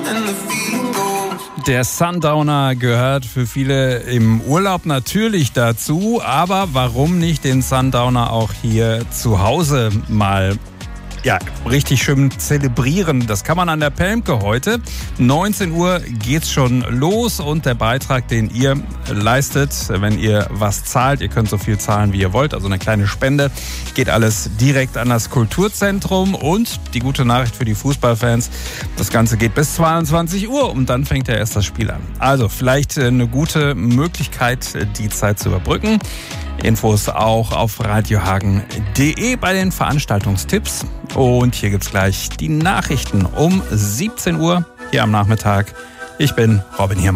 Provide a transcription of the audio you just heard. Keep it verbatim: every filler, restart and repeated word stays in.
Der Sundowner gehört für viele im Urlaub natürlich dazu, aber warum nicht den Sundowner auch hier zu Hause mal ja, richtig schön zelebrieren? Das kann man an der Pelmke heute. neunzehn Uhr geht's schon los und der Beitrag, den ihr leistet, wenn ihr was zahlt, ihr könnt so viel zahlen, wie ihr wollt, also eine kleine Spende, geht alles direkt an das Kulturzentrum. Und die gute Nachricht für die Fußballfans, das Ganze geht bis zweiundzwanzig Uhr und dann fängt ja erst das Spiel an. Also vielleicht eine gute Möglichkeit, die Zeit zu überbrücken. Infos auch auf radiohagen punkt de bei den Veranstaltungstipps. Und hier gibt's gleich die Nachrichten um siebzehn Uhr hier am Nachmittag. Ich bin Robin Hiermann.